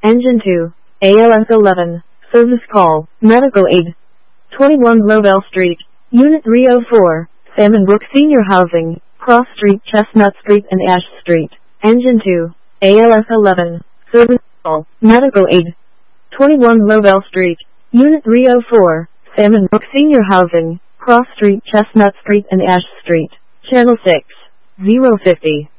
Engine 2, ALS 11, service call, medical aid. 21 Lobel Street, Unit 304, Salmon Brook Senior Housing, Cross Street, Chestnut Street and Ash Street. Engine 2, ALS 11, service call, medical aid. 21 Lobel Street, Unit 304, Salmon Brook Senior Housing, Cross Street, Chestnut Street and Ash Street. Channel 6, 050.